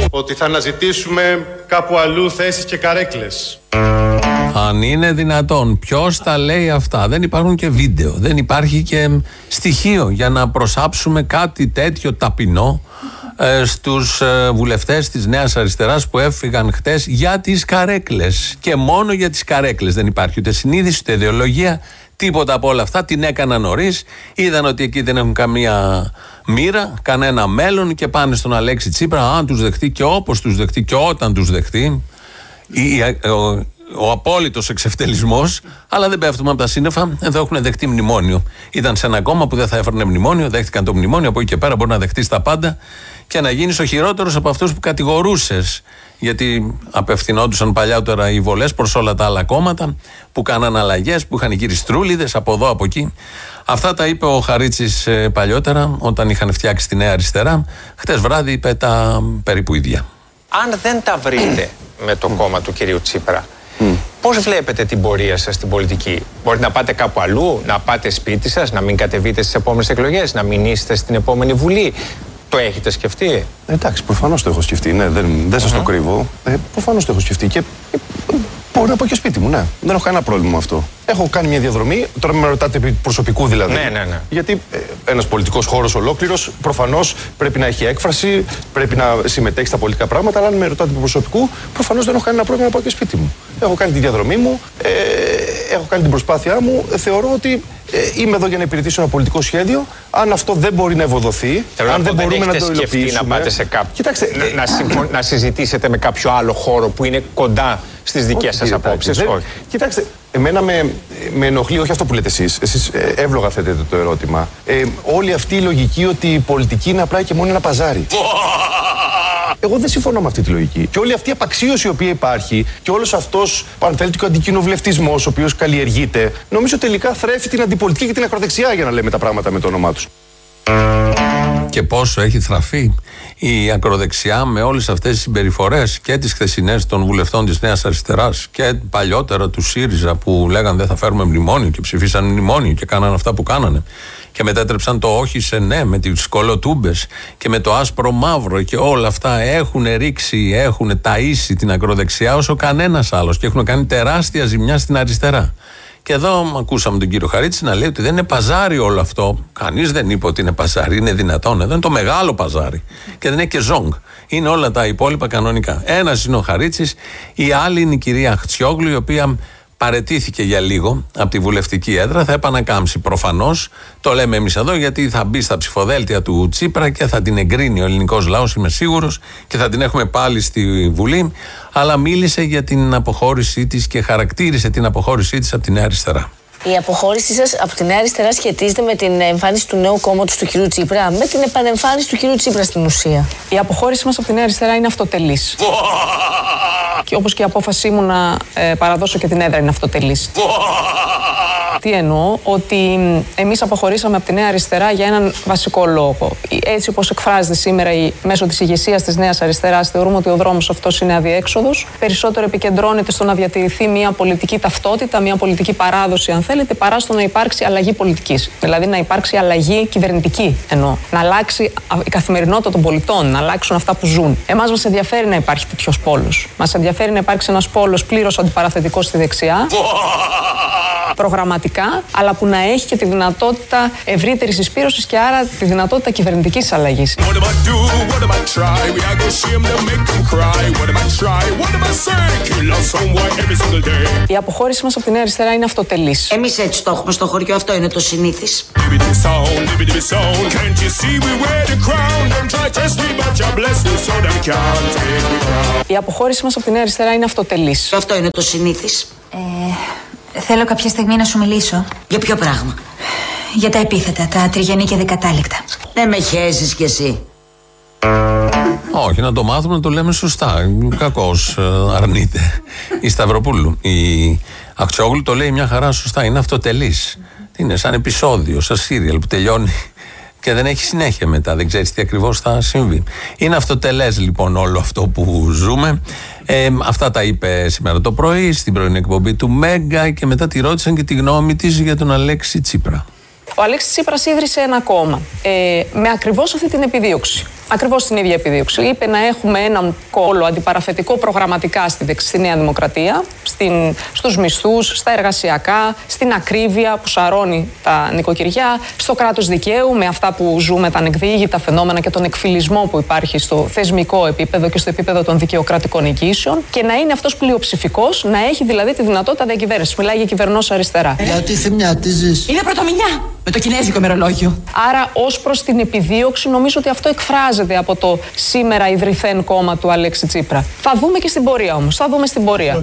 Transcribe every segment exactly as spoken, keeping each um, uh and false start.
ότι θα αναζητήσουμε κάπου αλλού θέσεις και καρέκλες. Αν είναι δυνατόν, ποιος τα λέει αυτά? Δεν υπάρχουν και βίντεο, δεν υπάρχει και στοιχείο για να προσάψουμε κάτι τέτοιο ταπεινό ε, στους ε, βουλευτές της Νέας Αριστεράς που έφυγαν χτες για τις καρέκλες. Και μόνο για τις καρέκλες. Δεν υπάρχει ούτε συνείδηση, ούτε ιδεολογία, τίποτα από όλα αυτά. Την έκαναν νωρίς, είδαν ότι εκεί δεν έχουν καμία μοίρα, κανένα μέλλον και πάνε στον Αλέξη Τσίπρα, αν τους δεχτεί και όπως τους δεχτεί και όταν τους δεχτεί. Η, ο, ο απόλυτος εξευτελισμός, αλλά δεν πέφτουμε από τα σύννεφα. Εδώ έχουν δεχτεί μνημόνιο. Ήταν σε ένα κόμμα που δεν θα έφερνε μνημόνιο, δέχτηκαν το μνημόνιο. Από εκεί και πέρα μπορεί να δεχτείς τα πάντα και να γίνεις ο χειρότερος από αυτούς που κατηγορούσες. Γιατί απευθυνόντουσαν παλιότερα οι βολές προς όλα τα άλλα κόμματα που κάναν αλλαγές, που είχαν γυριστρούλιδες από εδώ από εκεί. Αυτά τα είπε ο Χαρίτσης ε, παλιότερα, όταν είχαν φτιάξει τη Νέα Αριστερά. Χτες βράδυ είπε τα περίπου ίδια. Αν δεν τα βρείτε με το κόμμα του κυρίου Τσίπρα, mm. πώς βλέπετε την πορεία σας στην πολιτική? Μπορείτε να πάτε κάπου αλλού, να πάτε σπίτι σας, να μην κατεβείτε στις επόμενες εκλογές, να μην είστε στην επόμενη Βουλή? Το έχετε σκεφτεί? Εντάξει, προφανώς το έχω σκεφτεί, ναι, δεν, δεν σας uh-huh. το κρύβω. Ε, προφανώς το έχω σκεφτεί και ε, μπορώ να πάω και σπίτι μου, ναι. Δεν έχω κανένα πρόβλημα με αυτό. Έχω κάνει μια διαδρομή, τώρα με ρωτάτε επί προσωπικού δηλαδή. Ναι, ναι, ναι. Γιατί ε, ένας πολιτικός χώρος ολόκληρος προφανώς πρέπει να έχει έκφραση, πρέπει να συμμετέχει στα πολιτικά πράγματα, αλλά αν με ρωτάτε επί προσωπικού, προφανώς δεν έχω κανένα πρόβλημα να πάω και σπίτι μου. Έχω κάνει τη διαδρομή μου, ε, έχω κάνει την προσπάθειά μου, ε, θεωρώ ότι ε, είμαι εδώ για να υπηρετήσω ένα πολιτικό σχέδιο. Αν αυτό δεν μπορεί να ευοδοθεί, Θέλω αν δεν δεν μπορούμε να το υλοποιήσουμε. Να πάτε σε κάποιο. Κοιτάξτε, να, να, συμφω... να συζητήσετε με κάποιο άλλο χώρο που είναι κοντά στις δικές σας απόψεις. Δεν... Κοιτάξτε, εμένα με, με ενοχλεί όχι αυτό που λέτε εσείς. Εσείς ε, εύλογα θέτετε το ερώτημα. Ε, όλη αυτή η λογική ότι η πολιτική είναι απλά και μόνο ένα παζάρι. Εγώ δεν συμφωνώ με αυτή τη λογική. Και όλη αυτή η απαξίωση η οποία υπάρχει και όλος αυτός, αν θέλετε, και ο αντικοινοβουλευτισμός ο οποίος καλλιεργείται, νομίζω τελικά θρέφει την αντιπολιτική και την ακροδεξιά, για να λέμε τα πράγματα με το όνομά τους. Και πόσο έχει θραφεί η ακροδεξιά με όλες αυτές τις συμπεριφορές και τις χθεσινές των βουλευτών της Νέας Αριστεράς και παλιότερα του ΣΥΡΙΖΑ που λέγαν δεν θα φέρουμε μνημόνιο και ψηφίσαν μνημόνιο και κάναν αυτά που κάνανε και μετέτρεψαν το όχι σε ναι με τις κολοτούμπες και με το άσπρο μαύρο και όλα αυτά έχουν ρίξει, έχουν ταΐσει την ακροδεξιά όσο κανένας άλλος και έχουν κάνει τεράστια ζημιά στην αριστερά. Και εδώ ακούσαμε τον κύριο Χαρίτση να λέει ότι δεν είναι παζάρι όλο αυτό. Κανείς δεν είπε ότι είναι παζάρι, είναι δυνατόν. Εδώ είναι το μεγάλο παζάρι. Και δεν είναι και ζόγκ. Είναι όλα τα υπόλοιπα κανονικά. Ένας είναι ο Χαρίτσης, η άλλη είναι η κυρία Χτσιόγλου, η οποία παραιτήθηκε για λίγο από τη βουλευτική έδρα. Θα επανακάμψει προφανώς. Το λέμε εμείς εδώ, γιατί θα μπει στα ψηφοδέλτια του Τσίπρα και θα την εγκρίνει ο ελληνικός λαός, είμαι σίγουρος, και θα την έχουμε πάλι στη Βουλή. Αλλά μίλησε για την αποχώρησή της και χαρακτήρισε την αποχώρησή της από τη Νέα Αριστερά. Η αποχώρησή σας από τη Νέα Αριστερά σχετίζεται με την εμφάνιση του νέου κόμματος του κυρίου Τσίπρα, με την επανεμφάνιση του κυρίου Τσίπρα στην ουσία? Η αποχώρησή μας από τη Νέα Αριστερά είναι αυτοτελής. Και όπως και η απόφασή μου να ε, παραδώσω και την έδρα είναι αυτοτελής. Τι εννοώ? Ότι εμείς αποχωρήσαμε από τη Νέα Αριστερά για έναν βασικό λόγο. Έτσι όπως εκφράζεται σήμερα η, μέσω της ηγεσίας της Νέας Αριστεράς, θεωρούμε ότι ο δρόμος αυτός είναι αδιέξοδος. Περισσότερο επικεντρώνεται στο να διατηρηθεί μια πολιτική ταυτότητα, μια πολιτική παράδοση, αν θέλετε, παρά στο να υπάρξει αλλαγή πολιτικής. Δηλαδή να υπάρξει αλλαγή κυβερνητική, εννοώ. Να αλλάξει η καθημερινότητα των πολιτών, να αλλάξουν αυτά που ζουν. Εμάς μας ενδιαφέρει να υπάρχει τέτοιος πόλος. Μας ενδιαφέρει να υπάρξει ένας πόλος πλήρως αντιπαραθετικός στη δεξιά. Προγραμματικά, αλλά που να έχει και τη δυνατότητα ευρύτερης συσπήρωσης και άρα τη δυνατότητα κυβερνητικής αλλαγής. Η αποχώρηση μας από τη Νέα Αριστερά είναι αυτοτελής. Εμείς έτσι το έχουμε στο χωριό, αυτό είναι το συνήθις. Η αποχώρηση μας από τη Νέα Αριστερά είναι αυτοτελής. Αυτό είναι το συνήθις. Ε, θέλω κάποια στιγμή να σου μιλήσω. Για ποιο πράγμα? Για τα επίθετα, τα τριγενή και δεκατάληκτα. Δεν με χέζεις κι εσύ. Όχι, να το μάθουμε να το λέμε σωστά. Κακώς αρνείται η Σταυροπούλου. Η Αχτσιόγλου το λέει μια χαρά σωστά. Είναι αυτοτελής. Είναι σαν επεισόδιο, σαν σύριαλ που τελειώνει και δεν έχει συνέχεια μετά. Δεν ξέρεις τι ακριβώς θα συμβεί. Είναι αυτοτελές λοιπόν όλο αυτό που ζούμε. Ε, αυτά τα είπε σήμερα το πρωί στην πρωινή εκπομπή του Μέγκα και μετά τη ρώτησαν και τη γνώμη της για τον Αλέξη Τσίπρα. Ο Αλέξης Τσίπρας ίδρυσε ένα κόμμα ε, με ακριβώς αυτή την επιδίωξη. ακριβώς την ίδια επιδίωξη. Είπε να έχουμε έναν κόλλο αντιπαραθετικό προγραμματικά στη, στη Νέα Δημοκρατία, στην, στους μισθούς, στα εργασιακά, στην ακρίβεια που σαρώνει τα νοικοκυριά, στο κράτος δικαίου, με αυτά που ζούμε, τα ανεκδίγητα φαινόμενα και τον εκφυλισμό που υπάρχει στο θεσμικό επίπεδο και στο επίπεδο των δικαιοκρατικών εγγύσεων, και να είναι αυτός πλειοψηφικός, να έχει δηλαδή τη δυνατότητα διακυβέρνηση. Μιλάει για κυβερνός αριστερά. Γιατί θυμιάτιζες? Είναι πρωτομηνιά με το κινέζικο ημερολόγιο. Άρα, ως προς την επιδίωξη, νομίζω ότι αυτό εκφράζεται από το σήμερα ιδρυθέν κόμμα του Αλέξη Τσίπρα. Θα δούμε και στην πορεία όμως. Θα δούμε στην πορεία.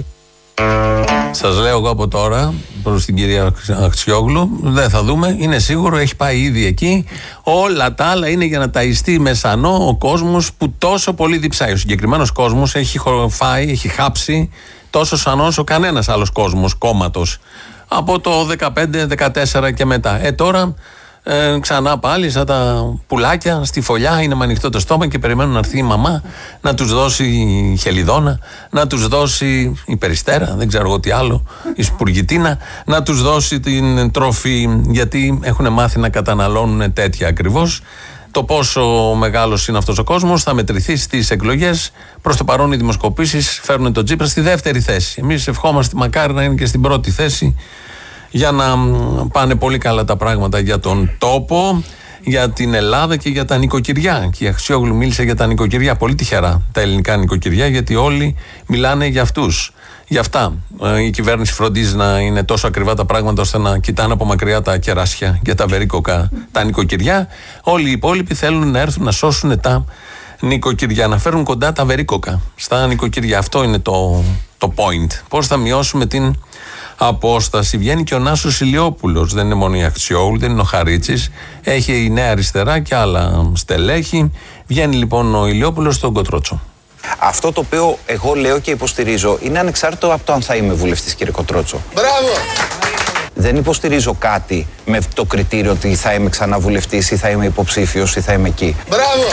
Σας λέω εγώ από τώρα προς την κυρία Αξιόγλου, δεν θα δούμε, είναι σίγουρο, έχει πάει ήδη εκεί. Όλα τα άλλα είναι για να ταϊστεί μεσανό ο κόσμος που τόσο πολύ διψάει. Ο συγκεκριμένος κόσμος έχει φάει, έχει χάψει τόσο σαν όσο κανένας άλλος κόσμος κόμματος από το δεκαπέντε δεκατέσσερα και μετά. Ε τώρα ε, ξανά πάλι σαν τα πουλάκια στη φωλιά, είναι με ανοιχτό το στόμα και περιμένουν να έρθει η μαμά να τους δώσει η χελιδόνα, να τους δώσει η περιστέρα, δεν ξέρω εγώ τι άλλο, η σπουργητίνα, να τους δώσει την τροφή, γιατί έχουν μάθει να καταναλώνουν τέτοια ακριβώς. Το πόσο μεγάλος είναι αυτός ο κόσμος θα μετρηθεί στις εκλογές. Προς το παρόν οι δημοσκοπήσεις φέρνουν τον Τσίπρα στη δεύτερη θέση. Εμείς ευχόμαστε μακάρι να είναι και στην πρώτη θέση, για να πάνε πολύ καλά τα πράγματα για τον τόπο, για την Ελλάδα και για τα νοικοκυριά. Και η Αξιόγλου μίλησε για τα νοικοκυριά, πολύ τυχερά τα ελληνικά νοικοκυριά, γιατί όλοι μιλάνε για αυτούς. Γι' αυτά η κυβέρνηση φροντίζει να είναι τόσο ακριβά τα πράγματα ώστε να κοιτάνε από μακριά τα κεράσια και τα βερίκοκα, τα νοικοκυριά. Όλοι οι υπόλοιποι θέλουν να έρθουν να σώσουν τα νοικοκυριά, να φέρουν κοντά τα βερίκοκα στα νοικοκυριά. Αυτό είναι το, το point. Πώς θα μειώσουμε την απόσταση. Βγαίνει και ο Νάσος Ηλιόπουλος, δεν είναι μόνο η Αξιόγλου, δεν είναι ο Χαρίτσης, έχει η Νέα Αριστερά και άλλα στελέχη. Βγαίνει λοιπόν ο Ηλιόπουλος στον Κοτρότσο. Αυτό το οποίο εγώ λέω και υποστηρίζω είναι ανεξάρτητο από το αν θα είμαι βουλευτής, κύριε Κοτρότσο. Μπράβο! Δεν υποστηρίζω κάτι με το κριτήριο ότι θα είμαι ξανά βουλευτής ή θα είμαι υποψήφιος ή θα είμαι εκεί. Μπράβο!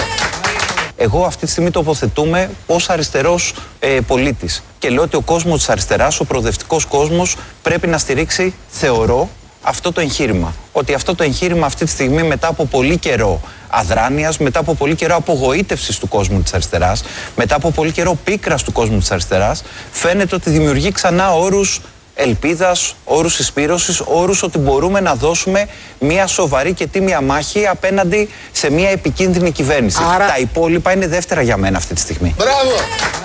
Εγώ αυτή τη στιγμή τοποθετούμε ως αριστερός ε, πολίτης. Και λέω ότι ο κόσμος της αριστεράς, ο προοδευτικός κόσμος, πρέπει να στηρίξει, θεωρώ, αυτό το εγχείρημα. Ότι αυτό το εγχείρημα αυτή τη στιγμή, μετά από πολύ καιρό αδράνειας, μετά από πολύ καιρό απογοήτευσης του κόσμου της αριστεράς, μετά από πολύ καιρό πίκρας του κόσμου της αριστεράς, φαίνεται ότι δημιουργεί ξανά όρους ελπίδας, όρους συσπήρωσης, όρους ότι μπορούμε να δώσουμε μια σοβαρή και τίμια μάχη απέναντι σε μια επικίνδυνη κυβέρνηση. Άρα... Τα υπόλοιπα είναι δεύτερα για μένα αυτή τη στιγμή. Μπράβο!